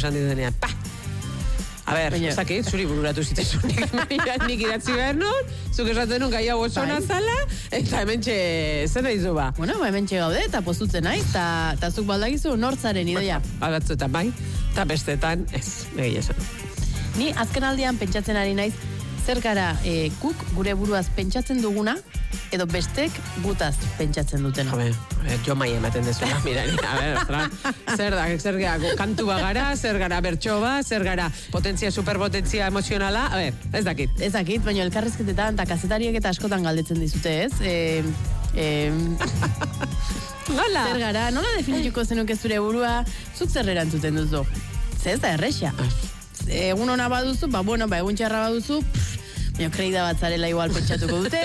esan ditenean. A ber, ez dakit, zuri bururatu zitezu nik idatzi behar nun, zuk esaten nun gai hau oso nazala, eta hementxe, zer nahi zu ba? Bueno, hementxe gaude, eta postutzen naiz, eta zuk baldagizu nortzaren ideia. Batzuetan bai, eta bestetan, ez, egia esan. Ni azken aldian pentsatzen ari naiz, zer gara guk gure buruaz pentsatzen duguna, edo bestek gutaz pentsatzen dutena. A ver, jo mai ematen dezula, mirani, a ver, zer gara kantu bagara, zer gara bertso ba, zer gara superpotentzia emozionala, a ver, ez dakit. Ez dakit, baina elkarrezketetan eta kazetariek eta askotan galdetzen dizute, ez? Nola? Zer gara, nola definituko zenuke zure burua, zuk zer erantzuten duzu? Zer ez da erresa. Egun hona baduzu, egun txarra baduzu, baina kreida bat zarela igual pentsatuko dute,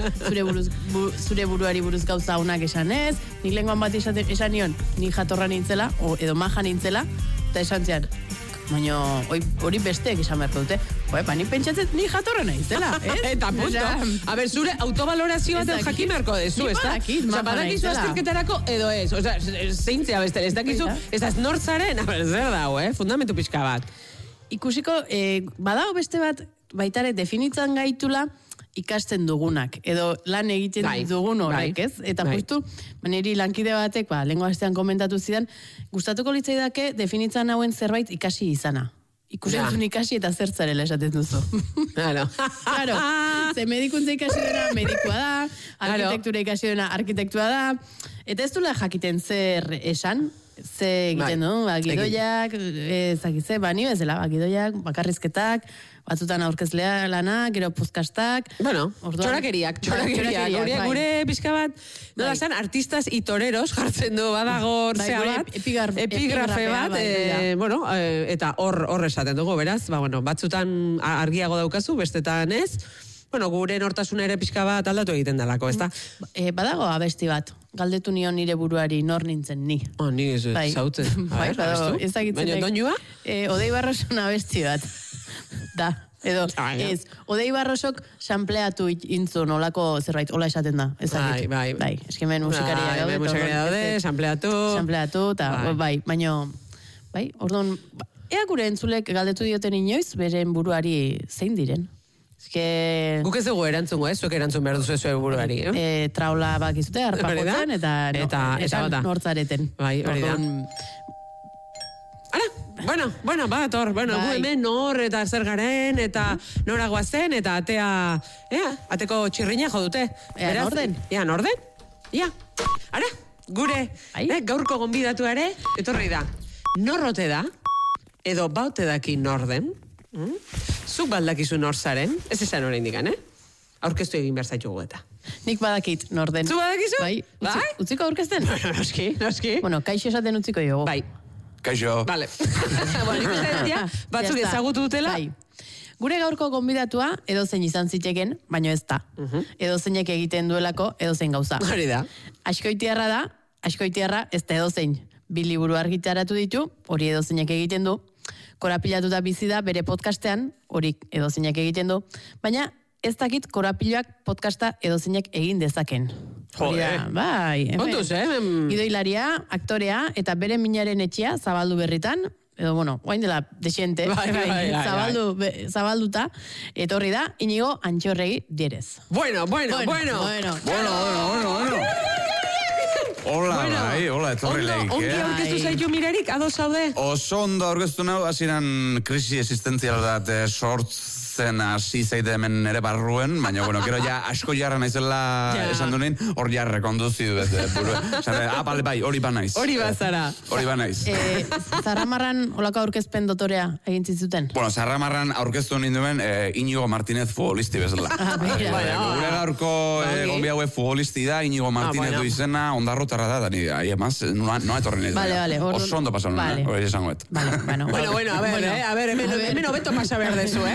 zure buruari buruz gauza honak esan ez, nik lenguan bat esan nion, nik jatorra nintzela, edo maja nintzela, eta esan zian, baina hori besteek esan beharko dute, nik pentsatzen nik jatorra naizela, ez? Eta punto. A ber, zure autobalorazio bat jakin beharko dezu, ez da? Badakizu azterketarako edo ez, zeintzea bestel, ez dakizu, ez az nortzaren, a ber, zer dago, fundamentu pixka bat. Ikusiko, badago beste bat, baitare definitzen gaitula ikasten dugunak, edo lan egiten dugun horrek, ez? Eta justu, niri lankide batek, lehenko astean komentatu zidan, gustatuko litzaidake definitzen hauen zerbait ikasi izana. Ikusentzun ikasi eta zertzarela esaten duzu. Claro. Claro. Ze medikuntza ikasi dena, medikua da, arkitektura ikasi dena, arkitektua da, eta ez dula jakiten zer esan, ze egiten du, gidoiak, ezakitze, ni bezala, gidoiak, bakarrizketak, batzutan aurkezlea lanak, gero puzkastak. Bueno, txorakeriak. Gure pixka bat, nola zan, artistas y toreros jartzen du badago zea bat, epigrafe bat, eta hor esaten dugu, beraz, batzutan argiago daukazu, bestetan ez, gure nortasuna ere pixka bat aldatu egiten dalako, ez da? Badago abesti bat, galdetu nion nire buruari nor nintzen ni. Ni ez zautzen. Baina doinua? Odei Barroson abesti bat. Da, edo, ez, Odei Barrosok sampleatu intzun olako zerbait, ola esaten da. Bai, eskimen musikaria daude. Musikaria daude, sampleatu, eta baina, orduan, ea gure entzulek galdetu dioten inoiz, beren buruari zein diren. Guk ez dugu erantzungo, zuek erantzun behar duzu zuen buruari. Traula bakizute, arpakotzen, eta nortzareten. Bai, hori da. Bueno, bat hor, gu hemen nor eta zer garen, eta noragoa zen, eta ateko txirrina jo dute. Norden? Norden? Ara, gure, gaurko gonbidatuare, etorri da. Norrote da, edo baute daki norden, zuk baldakizu norzaren, ez esan orain dikan, aurkeztu egin behar zaitu eta. Nik badakit norden. Zu badakizu? Bai, utziko aurkezten? Noski. Bueno, kaixo esaten utziko jogu. Bai. Kaixo. Vale. Batzuk ezagutu dutela? Bai. Gure gaurko gonbidatua edozein izan ziteken, baino ez da. Edozeinek egiten duelako edozein gauza. Hori da. Askoitiarra da, askoitiarra ez da edozein. 2 liburu argitaratu ditu, hori edozeinek egiten du. Korapilatuta bizi da bere podcastean, hori edozeinek egiten du. Baina ez dakit korapiloak podcasta edozeinek egin dezaken. Bai, kontuz, gidoilaria, aktorea, eta bere minaren etxea zabaldu berritan, edo, oain dela desiente, zabalduta, etorri da, Inigo Antxorregi Dierez. Bueno. Hola, etorri lehik. Ongi aurkeztu zaitu mirarik, ados zaude? Oso ondo aurkeztu nahu, hasieran krisi existentzial bat sortzen hasi zeite hemen ere barruen, baina, gero ja asko jarra naizela esan dunin, hor jarre konduzi duet buru. Bale, bai, hori ba naiz. Hori bazara. Hori ba naiz. Zarramarran olako aurkezpen dotorea egin zizuten? Zarramarran aurkeztu ninduen Inigo Martínez futbolisti bezala. Gure gaurko gombi haue futbolisti da, Inigo Martínez du izena, ondarrotarra da, ni emaz, noa etorri nahi. Vale. Oso ondo pasan, hori esangoet. Bueno, a ver, hemen hobeto pasa behar dezu,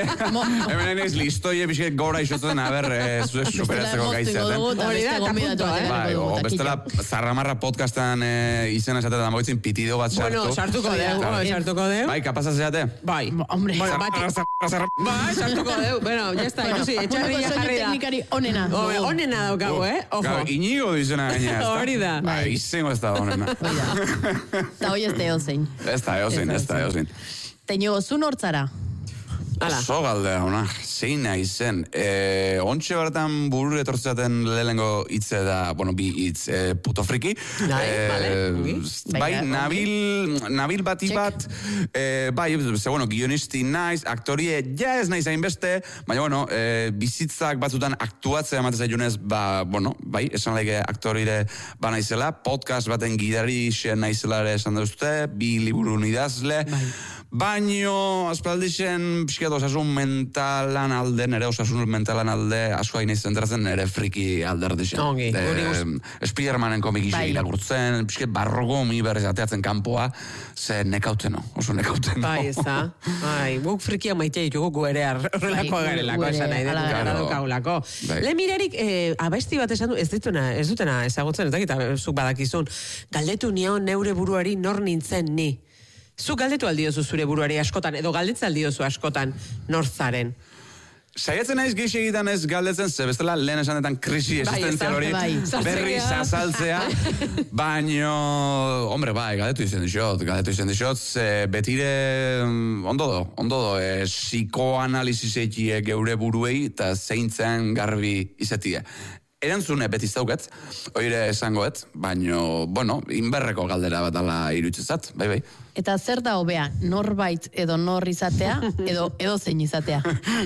Hemen ez listoie bizket gora isotzen, superatzeko gaitzaten. Hori da, eta punto, bestela, Zarramarra podcastan izena esatetan moitzin pitido bat sartu. Bueno, sartuko deu. Bai, kapaz azeate? Bai. Hombre. Bai, sartuko deu. Bueno, ya está, ikusi, etxarria jarri da. Teknikari onena. Onena daukagu, Ojo. Inigo dizena gaina. Hori da. Bai, izengo ez da onena. Eta hoi ez da eozein. Ez da eozein. Teño, zu nortzara? Oso galdea, ona. Zein nahi zen. Ontxe bertan burure etortzaten lehenengo hitze da, bi hitz, puto friki. Bai, nabil bati bat, guionisti naiz, aktorie, ja ez naiz hainbeste, baina, bizitzak batzutan aktuatzea ematez ailunez, esan laike aktorire naizela, podcast baten gidari xen naizela ere esan dauzte, 2 liburu idazle, baino, aspaldixen, pixkat osasun mentalan alde, nire osasun mentalan alde, asko hain izan derazen, nire friki alderdixen. Spidermanen komik isi irakurtzen, pixkat barrogo mi berrez ateatzen kanpoa, ze nekauteno, oso nekauteno. Bai, ez da. Guk frikia maite ditugu gu ere horrelako garelako, esan nahi dut, gara dukaulako. Lehemirerik, abesti bat esan du, ez dutena ezagutzen, eta zuk badakizun, galdetu nion neure buruari nor nintzen ni. Zu galdetu aldiozu zure buruari askotan, edo galdetza aldiozu askotan nortzaren. Saiatzen naiz gehix egitan ez galdetzen, ze bestela lehen esanetan krisi existentzial hori berri zazaltzea, baino, galdetu izan dixot, betire ondo do, psikoanalizisetie geure buruei, eta zeintzen garbi izatie. Erantzune beti zauket, oire esangoet, baino, inberreko galdera bat ala irutzezat, bai. Eta zer da hobea, norbait edo nor izatea, edo zein izatea?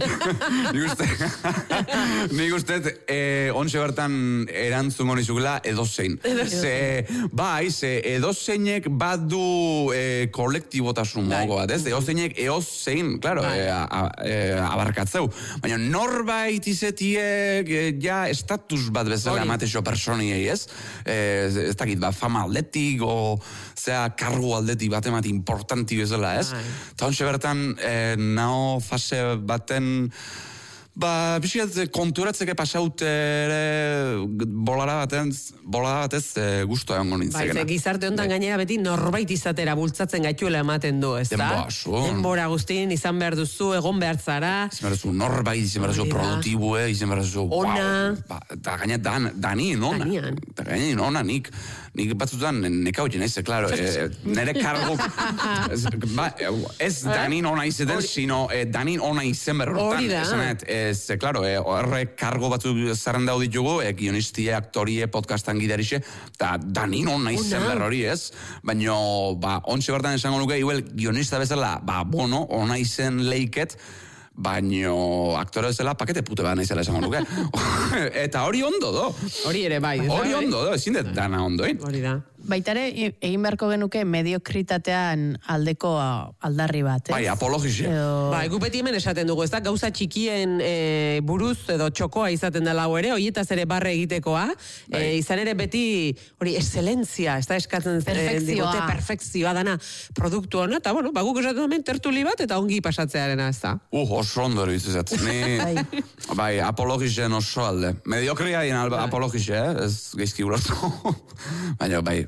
Nik uste, ontxe bertan erantzungo nizugela edo zein. Ze edo zeinek badu kolektibotasun mogo bat, ez? Edo zeinek zein, klaro, abarkatzeu. Baina norbait izetiek ja estatus bat bezala ematexo personiei, ez? Ez dakit, fama aldetik, kargu aldetik bat importanti bezala, ez? Eta ontxe bertan, nao fase baten, pixkat konturatzeke pasaut ere bolara batez gustu egon nintzegena. Gizarte honetan gainera beti norbait izatera bultzatzen gaituela ematen du, ez da? Denbora guztin, izan behar duzu, egon behar zara. Izan behar duzu norbait, izan behar duzu produktibue, izan behar duzu... Ona. Eta gaina danien ona. Eta gaina ona nik batzutan neka hori naiz, klaro, nire kargo... Ez danin ona izeten, sino danin ona izen berrotan. Hori da. Klaro, horrek kargo batzuk zerrenda hau ditugu, gionistie, aktorie, podcastan gidarixe, eta danin ona izen berrori, ez? Baina, ontxe bertan esango nuke, gionista bezala, ona izen leiket, baino aktore bezala pakete pute bat naizela esango nuke. Eta hori ondo do. Hori ere bai. Hori ondo do, ezin dut dana ondoin. Hori da. Baitare, egin beharko genuke mediokritatean aldeko aldarri bat, ez? Bai, apologixe. Bai, gu beti hemen esaten dugu, ez da, gauza txikien buruz edo txokoa izaten dela hau ere, horietaz ere barre egitekoa, izan ere beti, hori, excelentzia, ez da, eskatzen digute, perfekzioa dana produktu hona, eta, guk esaten hemen tertuli bat, eta ongi pasatzearena, ez da? Oso ondo hori izuzet. Bai, apologixen oso alde. Mediokria dien apologixe, ez geizki guratu. Baina, bai.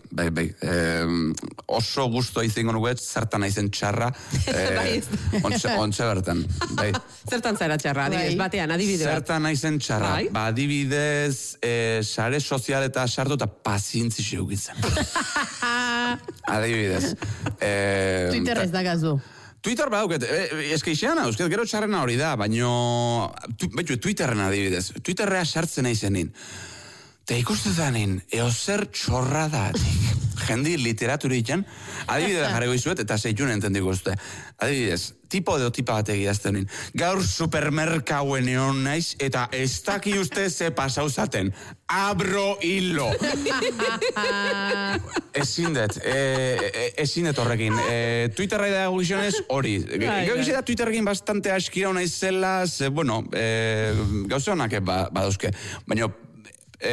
Oso gustoa izango nuket, zertan naizen txarra, ontxe bertan. Zertan zara txarra, adibidez, batean, adibidez. Zertan naizen txarra, adibidez, sare sozial eta sartu eta pazientzi xeukitzen. Adibidez. Twitter ez dakazu. Twitter badauket, eskeixean hauzket, gero txarrena hori da, baino, Twitterren adibidez, Twitterrea sartzen aizenin. Te ikustezanin, eozer txorra datik. Jendi literaturitzen, adibidez jarrego izuet, eta zeitun entendiko uste. Adibidez, tipo edo tipa bat egidazten nin. Gaur supermerkauen egon naiz, eta ez daki uste ze pasauzaten. Abro hilo. Ezin det horrekin. Twitterra da guzionez hori. Gau da Twitterrekin bastante askira hona izela, gauze honak badauzke. Baina,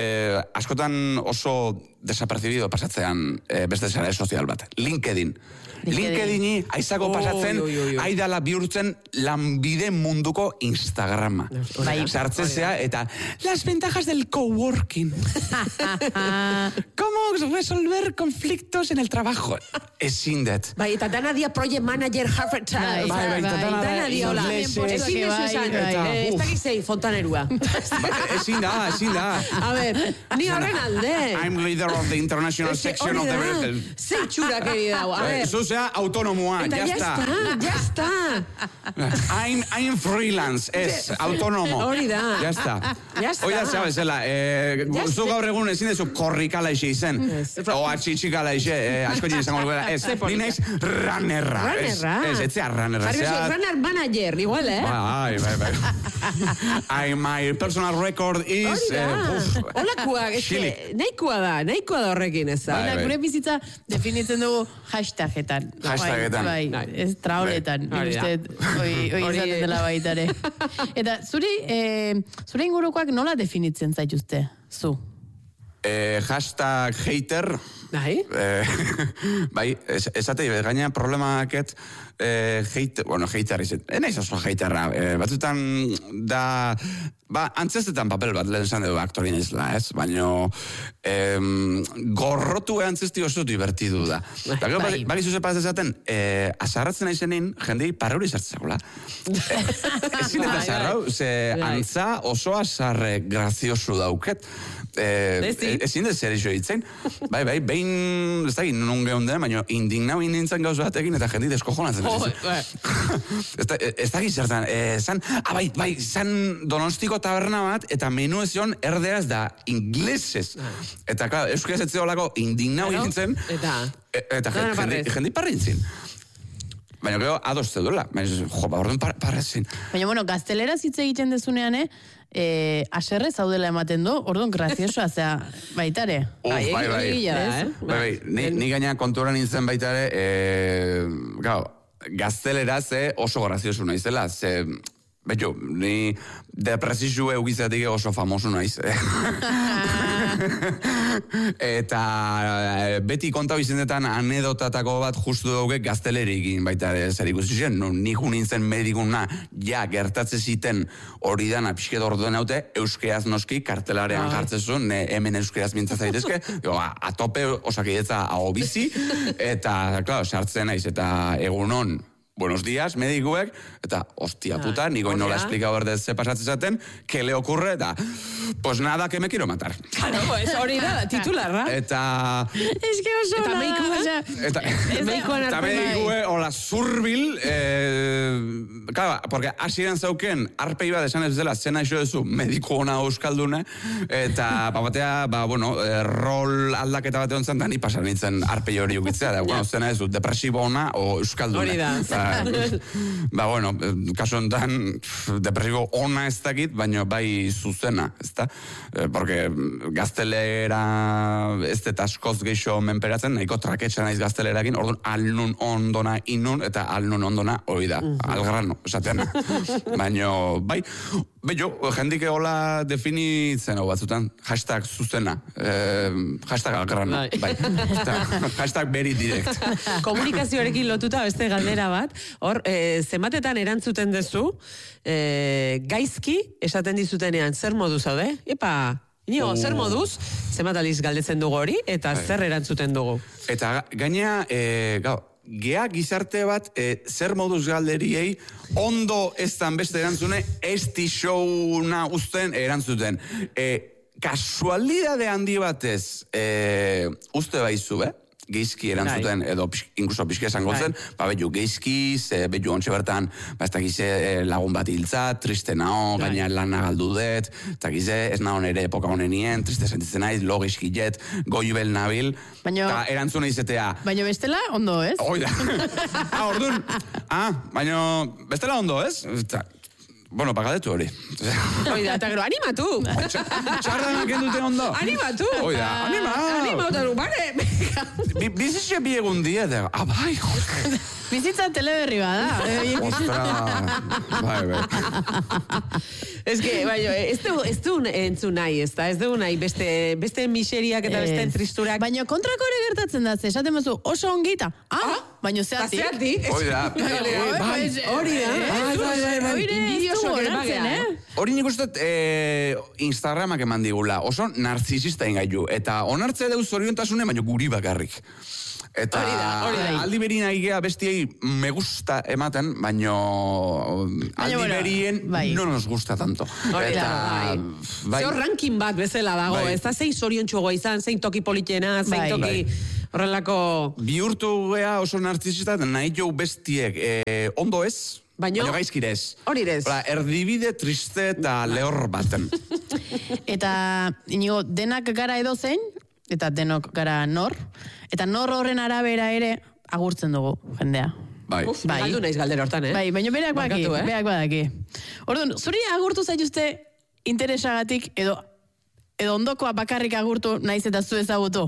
askotan oso desapercibido pasatzean beste sare sozial bat. LinkedIn. LinkedIni aizako pasatzen, aidala bihurtzen lanbide munduko Instagrama. Sartzezea, eta las ventajas del coworking. ¿Cómo resolver conflictos en el trabajo? Ezin det. Bai, eta dana dia project manager Harvard. Dana dia, hola. Ezin dezu esan, ez dakizei fontanerua. Ezin da. A ver, ni horren alde. I'm leader of the international section of the... Zeitxura, querida. A ver. Zuzea autonomoa, ya está. I'm freelance, ez, autonomo. Hori da. Ya está. Oida, sabes, zu gaur egun ezin dezu korrikala ixe izen. O atxitxikala ixe, asko jine izango duela. Ez, ni naiz runnerra. Ez, etzea runnerra. Runner manager, igual, Bai. My personal record is... Holakoa, nahikoa da horrekin ez da. Gure bizitza definitzen dugu hashtagetan. Bai, ez traoletan. Hoi izaten dela baitare. Eta zure ingurukoak nola definitzen zaituzte? Zu? Hashtag hater. Bai, esatei, gaina problemaket hater izan. Enaiz oso haterra. Batzutan da... antzestetan papel bat lehen zan dugu aktorin izla, ez? Baina gorrotu antzesti oso divertidu da. Baki zuze paz ezaten, azarratzen aizenin, jendei parrauri zartzegoela. Ezin eta azarrau, ze antza oso azarre graziosu dauket. Ezin dut zer iso ditzen. Bai, behin, ez da egin nun gehon dena, baina indignau indintzen gauz batekin eta jendei deskojonatzen. Ez da gizertan, bai, zan Donostiko taberna bat, eta menu ezion erderaz da inglesez. Eta, klar, euskaz etzio olako indignau indintzen, eta jendei parrintzin. Baina, gero, adozte duela. Orduan parrezin. Baina, gaztelera zitze egiten dezunean, aserre zaudela ematen du, orduan graziosoa, zera, baitare. Bai. Ni gaina konturan nintzen baitare, gaztelera oso graziosu naizela, Beto, ni depresizio eugizatik oso famoso naiz. Eta beti kontau izendetan anedotatako bat justu dauke gaztelerikin baita zer ikusi zen. Ni nintzen medikuna gertatze ziten hori dana pixket orduen haute, euskeraz noski kartelarean jartzezun, hemen euskeraz mintzaz zaitezke, atope osakidetza hau bizi, eta, klaro, sartzen naiz, eta egunon, buenos días, medikuek, eta, hostia puta, nigo nola esplikau berdez ze pasatzen zaten, que le ocurre, eta, pues nada, que me quiero matar. Claro, hori da, titularra. Eta... Es que oso eta meikua. Eta meikue, hola, zurbil, claro, porque hasieran zauken, arpei bat esan ez dela, zena iso dezu, mediku ona euskaldune, eta, batea, rol aldaketa bat egon zen, da ni pasan nintzen arpei hori ukitzea, da, zena dezu, depresibo ona o euskaldune. Hori da. Kaso enten, depresibo ona ez dakit, baina bai zuzena, ez da? Porque gaztelera ez dut askoz gehiago menperatzen, nahiko traketxa naiz gaztelerakin, orduan alnun ondona inun, eta alnun ondona hori da, algrano, esatean. Baina, bai, jendik hola definitzen hau batzutan, hashtag zuzena, hashtag algrano, bai, hashtag very direct. Komunikazioarekin lotuta beste galdera bat, hor, zematetan erantzuten dezu, gaizki esaten dizutenean, zer moduz haude? Zer moduz, zemataliz galdetzen dugu hori, eta zer erantzuten dugu. Eta gaina, gea gizarte bat, zer moduz galderiei, ondo eztan beste erantzune, esti showna usten erantzuten. Kasualidade handi batez, uste baizu, geizki erantzuten, edo inkluso pixki esango zen, behu geizki, behu ontsa bertan, ez dakize lagun bat hiltza, triste nao, gaina lana galdu dut, eta gize, ez nao nere epoka honenien, triste sentitzen naiz, lo geizki jet, goibel nabil, eta erantzuna izetea. Baina bestela, ondo, ez? Oida. Orduan, baina bestela ondo, ez? Bueno, pagadetu hori. Oida, eta gero, animatu! Txardanak endute ondo. Animatu! Oida, animatu, bare! Bizitxe bi egun dia, bai, joder. Bizitza teleberri bada. Ostra, bai. Ez que, ez du entzun nahi, ez da? Ez du nahi beste miseriak eta beste tristurak. Baina kontrako ere gertatzen da, esaten mazu, oso ongita. Baina zeatik. Hori da. Hori nik uste Instagramak eman digula, oso narzisista ingaiu, eta onartzea deuz zoriontasune, baina guri bakarrik. Eta aldi berien aigea bestiei me gusta ematen, baina aldi berien no nos gusta tanto. Zeo ranking bat bezala dago, ez da zein zorion txugoa izan, zein toki politena, zein toki horrelako... Bihurtu gea oso narzisista, nahi jo bestiek ondo ez, baina gaizkire ez. Hori ez. Erdibide triste eta lehor baten. Eta, inigo, denak gara edo zein, eta denok gara nor, eta nor horren arabera ere agurtzen dugu, jendea. Bai. Galdu naiz galdera hortan, Bai, baina berak badaki. Orduan, zuri agurtu zaituzte interesagatik, edo ondokoa bakarrik agurtu naiz eta zu ezagutu?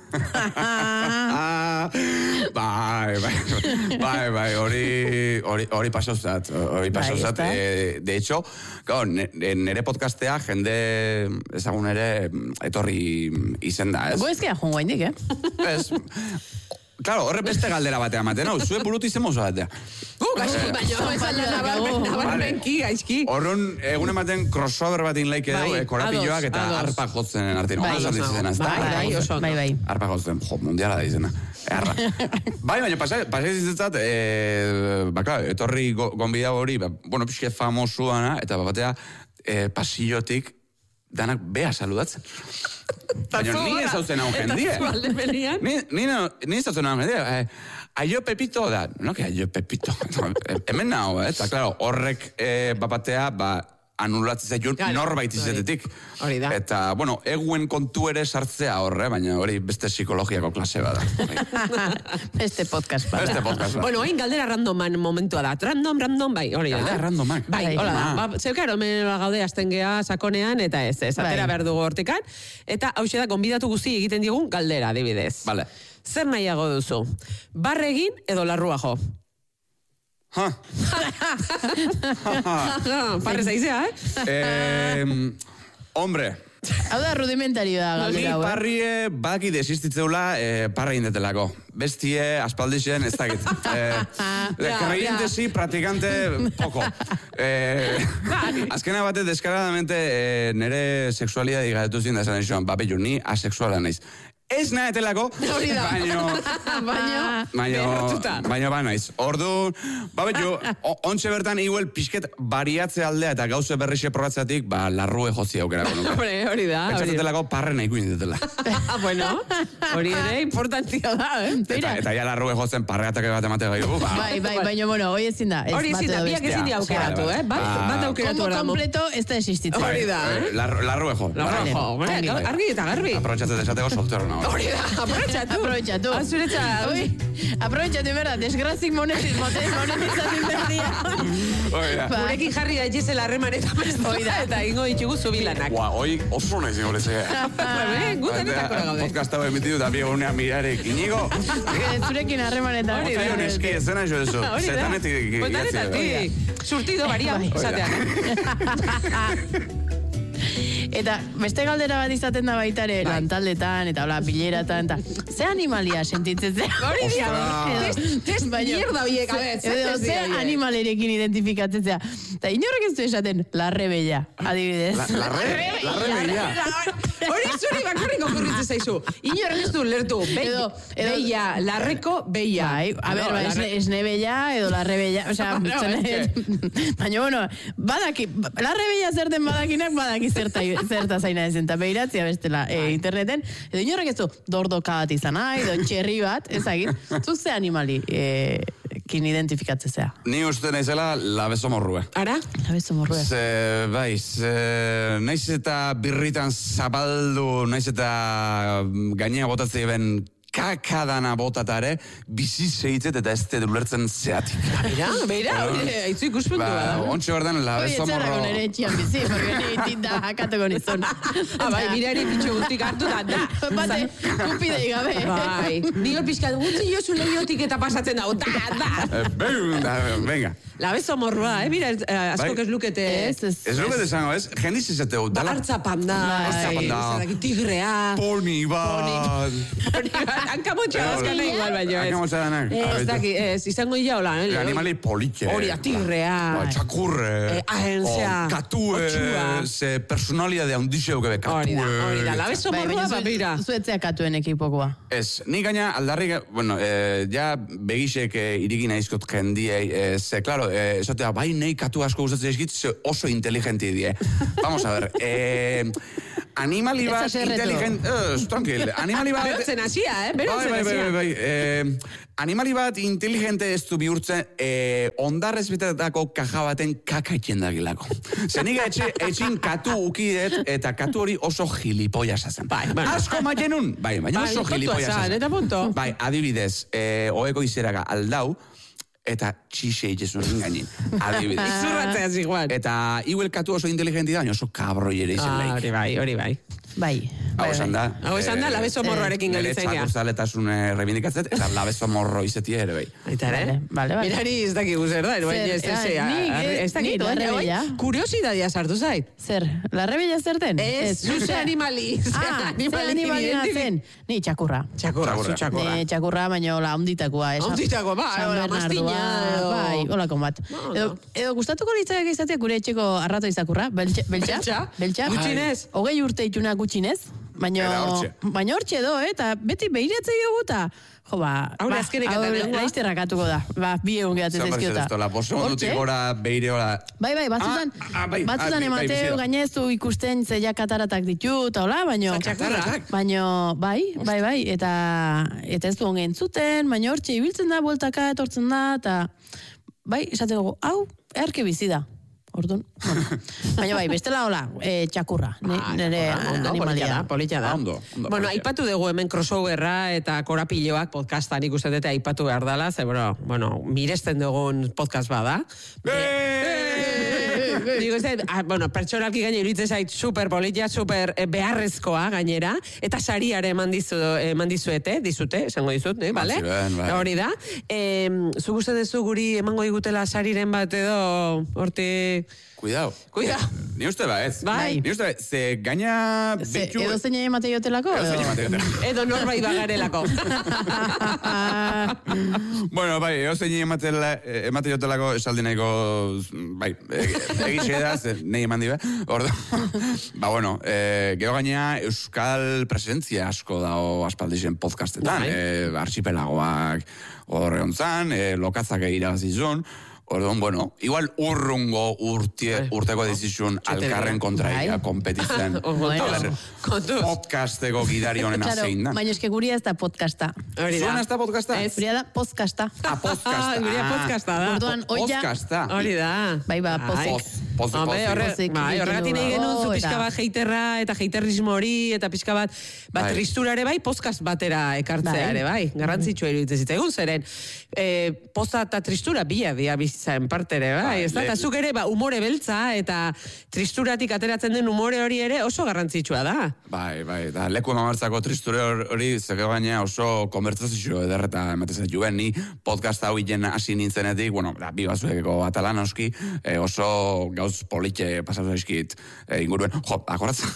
Bai, hori pasauzat. De hecho, nere podcastea jende ezagun ere etorri izen da, ez? Goezkea jongo haindik, Ez, claro, horre beste galdera batea maten, hau, zue burutu izen mozo batea. Gaizki. Horren, egun ematen crossover bat inlaik edo, korapilloak eta arpa jotzen artien. Bai. Arpa jotzen, mundiala da izena. Bai, baina pasai zizetzat, etorri gonbida hori, pixke famosuana, eta batea pasillotik danak bea saludatzen. Baina ni ez hautzen hau jendie. Ni ez hautzen hau jendie. Aio Pepito da. No, que aio Pepito. Hemen nago, eta claro, horrek bapatea, anulatzen zaitun norbait izatetik. Hori da. Eta, eguen kontu ere sartzea horre, baina hori beste psikologiako klase bada. Beste podcast bada. Bueno, hain galdera randoman momentua da. Random, bai, hori da. Galdera randomak. Bai, hola da. Zeukaro, gaude azten gea sakonean, eta ez, atera behar dugu hortikan. Eta hauxe da, gonbidatu guzti egiten digun galdera, adibidez. Vale. Zer nahiago duzu? Barregin edo larrua jo? Parre zaizea, Hombre. Hau da rudimentario da galdera. Ni parrie badaki desistitzeula parra indetelako. Bestie, aspaldixen, ez dakit. Creyente sí, practicante poco. Azkena bate deskaradamente nere sexualidad igadetu zin da esan esan, babellu, ni asexuala naiz. Ez nahetelako, baina naiz. Ordu, ontsa bertan igual pixket bariatze aldea eta gauze berrixe probatzatik, larrue jotzi aukerako nuke. Hori da. Pentsatetelako parren nahi guindetela. Bueno, hori ere importantia da, Eta ja larrue jotzen parreatake bat emate gaitu. Baina, hori ezin da. Hori ezin da, biak ezin da aukeratu, Bat aukeratu. Kombo kompleto ez da existitzen. Hori da, Larrue jo. Argi eta garbi. Aprobetxatzen esateko soltero. Hori da, aprobetxatu. Aprobetxatu, berda, desgrazik monetizatzen berdia. Gurekin jarri da etxezela harremanetan eta ingo ditugu zubilanak. Hoi oso nahi zingo letzea. Gutanetako gaude. Podcast hau emitidu da biegunean mirarek. Inigo? Zurekin harremanetan. Otaio neski ezena jo eso. Zetanetik. Surtido baria, zatean. Eta beste galdera bat izaten da baitare, lantaldetan, eta bileratan, eta ze animalia sentitzen zen? Hori dira, test mierda biek, ze animalerekin identifikatzen zea. Eta inorrek ez du esaten, larre bella, adibidez. Larre bella? Hori zuri bakarrik okurritzen zaizu. Inorrek ez du lertu, bella, larreko bella. Esne bella edo larre bella, baina, badaki, larre bella zerten badakinak, badaki zerta zaina ezen, eta behiratzea bestela interneten, edo inorrek ez du dordoka bat izan, edo txerri bat, ezagit, zuk ze animali kin identifikatzea. Ni uste naizela labezomorrue. Ara? Labezomorrue. Naiz eta birritan zabaldu, naiz eta gainea botatzei ben kakadana botatare, bizi zeitzet eta ez te ulertzen zeatik. Beira, haitzu ikuspuntu da. Ontxe berdan, labezo morro... Oie, txarra nire etxian bizi, porque nire tinta jakatuko nizun. Bai, mirari bitxo guztik hartu da. Bate, kupidei gabe. Bai, nio pixkat gutzi jozu lehiotik eta pasatzen dago, Venga. Labezo morroa, mira, askok ez lukete... Ez lukete zango, ez? Gendiz izateu. Artza panda, tigrea... Poni bat... Hankamotxea azkana igual baino, ez? Hankamotxea danak. Ez daki, izango ia hola, Animali politxe. Hori, tigrea... Txakurre... Ahenzea... Katue... Personalia de handixeu gebe, katue... Hori da, labezo morroa, babira. Zuetzea katuen ekipokoa. Ez, ni gaina aldarrik, bueno, ja begixek irigina izkot jendiei, ze, klaro, esatea, bai, nahi katu asko gustatzen eskit, oso inteligenti die. Vamos a ver, animali bat inteligente... Tranquil, animali bat... Berotzen hasia, berotzen hasia. Bai, animali bat inteligente ez du bihurtzen ondarrez betetako kaja baten kakaitzen dagilako. Zenik etxin katu ukidet eta katu hori oso gilipollas hazen. Asko matenun, bai, baina oso gilipollas hazen. Bai, adibidez, oeko izeraga aldau, eta txixe itxezun gainin. Adibidez. Izurratzea ziguan. Eta igual katu oso inteligenti da, baina oso kabroi ere izen leik. Hori bai. Hau esan da. Hau esan da, labezo morroarekin galitzen gea. Nere txakurzaletasun rebindikatzet, eta labezo morro izetie ere bai. Eta ere? Mirari ez daki guzer da, ez daki doa. Kuriosidadea sartu zait. Zer, la rebella zerten? Ez, zuze animali. Animali nazen. Ni txakurra. Txakurra. Txakurra, baina hola, onditakoa. Onditakoa, bai, hola, mastina. Bai, holako bat. Edo gustatuko litzaiak izatea gure etxeko arrato izakurra, beltxa. Gutxinez. 20 urte ituna gutxinez, baina hortxe do, eta beti behiratzei eguta. Jo, Haure azkenek eta lengua. Laizterrak atuko da. Bi egun gehatzen zezkiota. La posemondutik gora, behire gora. Bai, batzutan emateu gainezu ikusten zeiak kataratak ditu, eta hola, bai, eta ez du ongen zuten, baina hortxe ibiltzen da, bueltaka etortzen da, eta bai, esateko, hau, erke bizi da. Orduan, baina bai, bestela hola, txakurra, nire animalia. Politia da. Bueno, aipatu dugu hemen crossoverra eta korapiloak podcastan ikusten dute aipatu behar dela, ze, bueno, miresten dugun podcast bada. Digo, bueno, pertsonalki gaine iruditzen zait super politia, super beharrezkoa gainera, eta sariare eman dizuete, esango dizut, bale? Hori da. Zuk uste dezu guri emango digutela sariren bat edo, horti... Cuidado. Ni uste ba, ez. Bai. Ni uste ba, ze gaina... Edo zein emate jotelako? Edo norbait bagarelako. Bueno, bai, edo zein emate jotelako esaldi nahiko... Bai, egixe da, nahi eman dibe. Ordo. Ba, bueno, gero gaina euskal presentzia asko dao aspaldixen podcastetan. Archipelagoak horre ontzan, lokazak irabazizun. Orduan, bueno, igual urrungo urteko dizizun alkarren kontraia kompetitzen. Podcasteko gidari honen azein da. Baina eske guria ez da podcasta. Zuena ez da podcasta? Guria da podcasta. Podcasta. Guria podcasta da. Orduan, podcasta. Hori da. Bai, horregatik nahi genuen zu pixka bat heiterra eta heiterrismo hori eta pixka bat tristurare bai podcast batera ekartzea ere bai. Garrantzitsua iruditzen zitzaigun zeren posta eta tristura bila bizitzen partere bai. Eta zuk ere umore beltza eta tristuratik ateratzen den umore hori ere oso garrantzitsua da. Bai, da leku emamartzako tristure hori zeke baina oso konbertsazio ederreta ematen juen ni podcast hau iten hasi nintzenetik, bueno, bi bazuekeko atalan oski, oso gauz politxe pasatu eskit inguruen. Jo, akoratzen.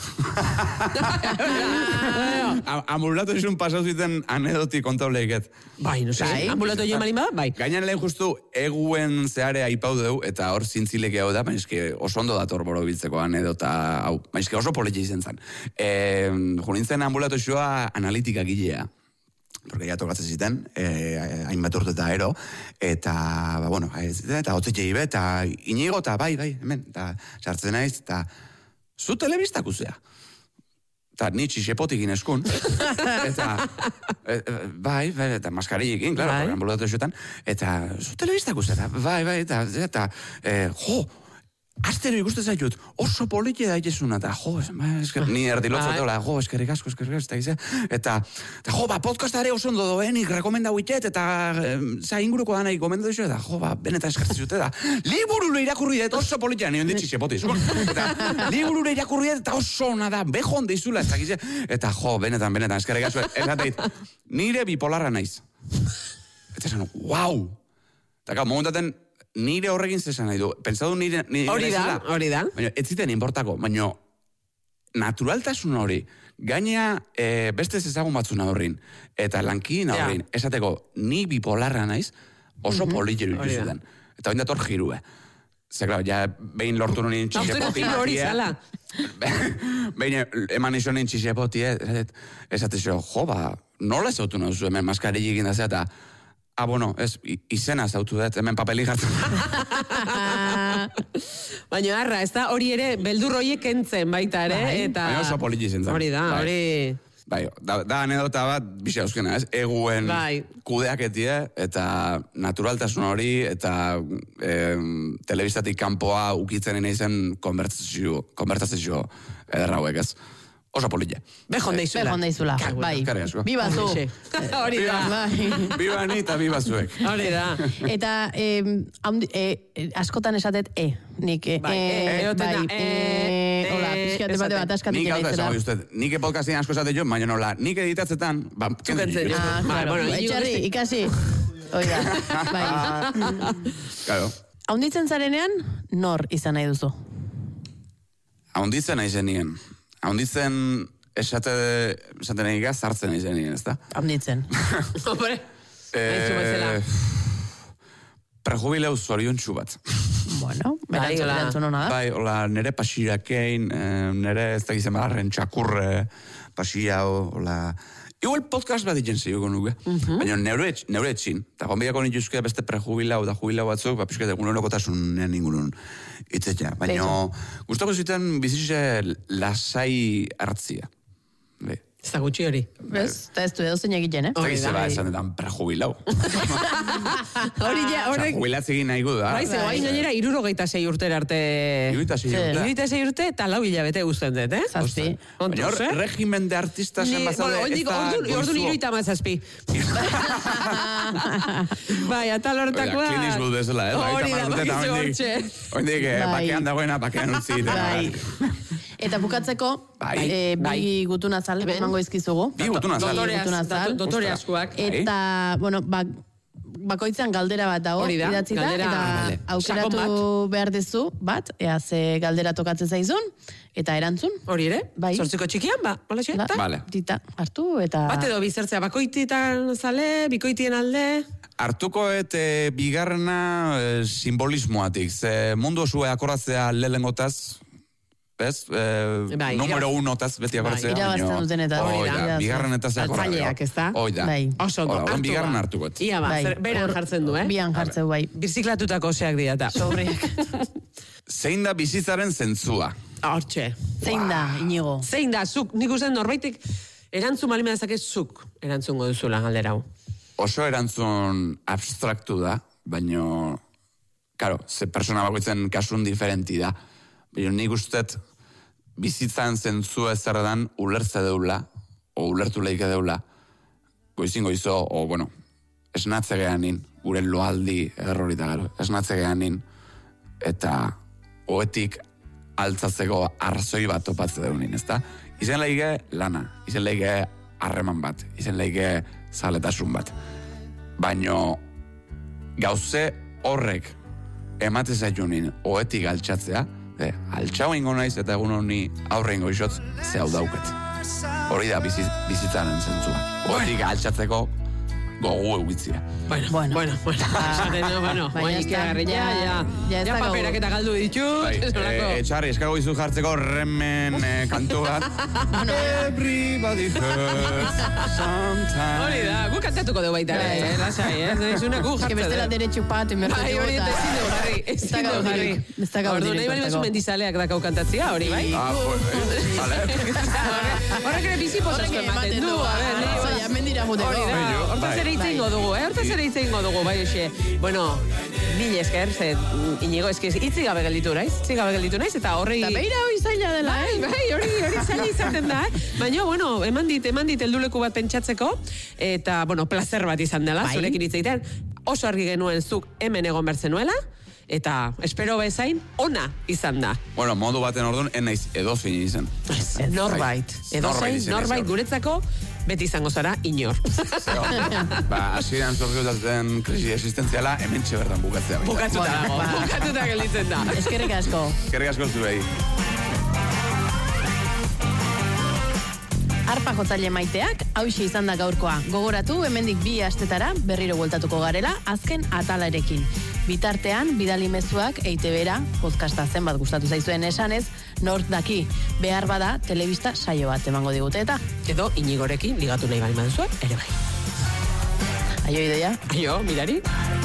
Ambulatu izun pasatu ziten anedotik kontableiket. Bai, no sé, ambulatu jo malin bada, bai. Gainan lehen justu eguen zehare aipau dugu, eta hor zintzileke hau da, baina oso ondo dator boro biltzeko anedota hau. Baina oso politxe izen zen. Junintzen ambulatu izua analitika gilea. Porque ya tokatzen ziten, hainbat urte eta ero, eta, bueno, eta hotzetxe ibe, eta inigo, eta bai, hemen, eta sartzen naiz, eta zu telebistak uzea. Eta nitsi xepotik ineskun, eta, bai, eta maskarillekin, klaro, ambulatu esuetan, eta zu telebistak uzea, bai, eta, jo, astero ikusten zaitut, oso polite da itezuna, eta ni erdilotzatela, eskerrik asko, eta podcastare oso ondo doenik, rekomendau itet, eta inguruko danai gomendo dizu, eta benetan eskertzen zute, da, liburure irakurri dut, oso polite da, nion ditxi xepoti, eta liburure irakurri dut, eta oso ona da, bejon deizula, eta benetan, eskerrik asko, esateit, nire bipolarra naiz. Eta esan, wow! Eta momentaten, nire horrekin zesan nahi du. Pentsatu nire hori da. Baina, ez ziten inportako. Baina, naturaltasun hori, gainea beste ezagun batzuna horrin, eta lankidina horrin, esateko, ni bipolarra naiz, oso politxeru ikusten. Eta bain dator jirue. Ze, klar, ja, behin lortu nien txixepoti. Hori zala. Behin eman iso nien txixepoti, esatezio, nola zautu nahuzu hemen maskarillik indazea, eta bueno, izena zautu dut, hemen papeli jartzen. Baina, arra, ez da hori ere, beldur hoiek entzen baita ere, eta... Baina oso politi zentzen. Hori da, hori... Bai, da anedota bat, bixe euskena, ez? Eguen kudeaketie, eta naturaltasun hori, eta telebistatik kanpoa ukitzen izen konbertsazio ederra hauek, ez? Oso polilla. Bejon deizula. Bai. Biba zu. Hori da. Biba ni eta biba zuek. Hori da. Eta askotan esatet nik hola, pixkiate bat askatik naizela. Nik podcastin asko esate jo, baina nola, nik editatzetan, zukentzen jo. Etxarri, ikasi. Oida, bai. Claro. Haunditzen zarenean, nor izan nahi duzu? Haunditzen nahi zenien. Haunditzen esaten egin zartzen egin zenien, ez da? Haunditzen. Hombre, haizu bezala. Prejubileu zoriontsu bat. Bueno, berantzun hona da. Bai, hola, nere pasirakein, nere ez da gizien badarren txakurre pasira, hola... Igual podcast bat ditzen zehuko nuke. Baina neure etxin. Eta gombiako nituzke beste prejubilau da jubilau batzuk, pixket egun horokotasunen ingunun itzetea. Baina gustako zuten bizitze lasai hartzia. Ez da gutxi hori. Ez, eta ez du edo zein egiten, Eta gizela esan detan prejubilau. Horrek... Jubilatzegin nahi gu da. Bai, ze guain gainera 66 urtera arte... 66 urte eta 4 hilabete guztien dut, Zazpi. Baina hor, regimen de artista zen bazade... Ordu niru eta mazazpi. Bai, atal hortakoa... Clint Eastwood bezala, hori da, bakizu hortxe. Oindik, bakean dagoena, bakean utzi. Eta bukatzeko, bi gutun azal, emango izkizugu. Bi gutun azal. Dotore askoak. Eta, bueno, bakoitzan galdera bat dago, idatzita, eta aukeratu behar dezu, bat, ze galdera tokatzen zaizun, eta erantzun. Hori ere? Zortziko txikian, hola xe? Vale. Tita, hartu, eta... Bat edo bizertzea, bakoititan zale, bikoitien alde... Hartuko bigarrena simbolismoatik, ze mundu osue akoratzea lelengotaz, ez? Número 1 taz beti akoratzea. Irabazten duten eta. Bigarren eta zeakoratzea. Altzaileak, ez da? Oida. Oso, hartu bigarren hartuko. Ia ba, beran jartzen du, Bian jartzen, bai. Birziklatutako oseak diata. Sobriak. Zein da bizitzaren zentzua? Hortxe. Zein da, Inigo? Zein da, zuk, nik usten norbaitek erantzun malima dezake zuk erantzungo duzula galdera hau. Oso erantzun abstraktu da, baino, karo, ze persona bakoitzen kasun diferenti da. Baina nik ustet bizitzan zentzu ezerdan ulertze deula, o ulertu lehike deula, goizin goizo, o bueno, esnatze gehanin, gure loaldi errorita gero, esnatze gehanin, eta oetik altzatzeko arzoi bat topatze deunin, ezta? Izen lehike lana, izen lehike harreman bat, izen lehike zaletasun bat. Baino gauze horrek emate zaitunin oetik altxatzea, altxau ingo naiz eta egun honi aurre ingo isotz ze hau dauket. Hori da bizitzaren zentzua. Oetik altxatzeko gogu eugitzia. Bueno. Ja paperak eta galdu ditut. Etxarri, eskago izu jartzeko remen kantu bat. Everybody hurts sometimes. Hori da, gu kantatuko dugu baita. Lasai, ez una gu jartzen. Bestela derecho pat, bai, hori ezin dugu jarri. Ordu nahi bali bezu mendizaleak dakau kantatzia, hori bai? Horrek ere bizi posasko ematen du. Mendira guteko. Hortaz ere itzengo dugu, bai, oxe. Bueno, Mil esker, Inigo, itzi gabe gelditu naiz, eta horri... Eta beira hori zaila dela, hori zaila izaten da, baina, bueno, eman dit helduleku bat pentsatzeko, eta, bueno, placer bat izan dela, zurekin hitz egiten, oso argi genuen zuk hemen egon bertzenuela, eta espero bezain ona izan da. Bueno, modu baten orduan, enaiz edozein izan. Norbait guretzako, beti izango zara inor. Hasieran zorgeutatzen krisi existentziala, hemen txebertan bukatzea. Bukatuta gelditzen da. Eskerrik asko. Eskerrik asko zuei. Arpa jotzaile maiteak, hauxe izan da gaurkoa. Gogoratu, hemendik 2 astetara berriro bueltatuko garela, azken atalarekin. Bitartean, bidali mezuak EITB-ra, podcasta zenbat gustatu zaizuen esanez, nort daki, behar bada, telebista saio bat emango digute eta. Edo Inigorekin ligatu nahi bali manzuak, ere bai. Aio, Idoia. Aio, mirari.